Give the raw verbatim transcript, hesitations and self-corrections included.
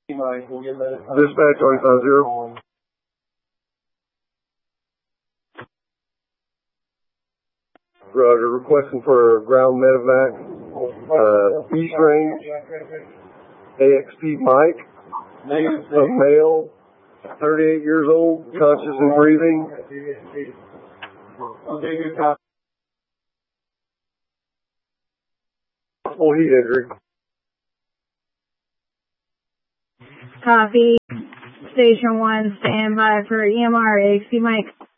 Dispatch on five zero. Roger, requesting for ground medevac, uh, East Range, A X P Mike, a male, thirty-eight years old, conscious and breathing. Full heat injury. Copy. Station one, stand by for E M R, A X P Mike.